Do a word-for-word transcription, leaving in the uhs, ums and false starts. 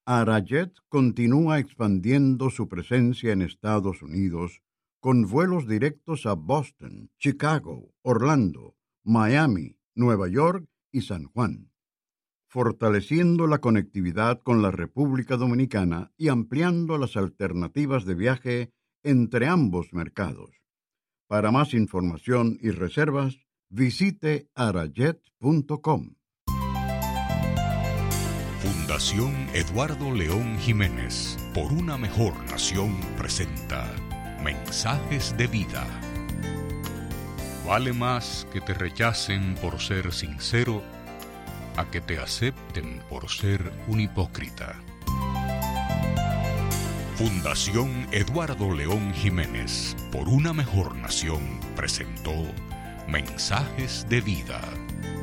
Arajet continúa expandiendo su presencia en Estados Unidos con vuelos directos a Boston, Chicago, Orlando, Miami, Nueva York y San Juan, fortaleciendo la conectividad con la República Dominicana y ampliando las alternativas de viaje entre ambos mercados. Para más información y reservas, visite arajet punto com. Fundación Eduardo León Jiménez, por una mejor nación, presenta Mensajes de Vida. Vale más que te rechacen por ser sincero a que te acepten por ser un hipócrita. Fundación Eduardo León Jiménez, por una mejor nación, presentó Mensajes de Vida.